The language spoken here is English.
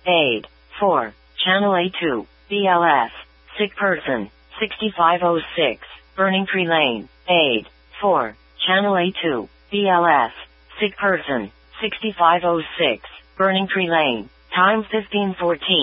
Aid. 4. Channel A2, BLS. Sick person. 6506, Burning Tree Lane. Aid. 4. Channel A2, BLS. Sick person. 6506, Burning Tree Lane. Time 15:14.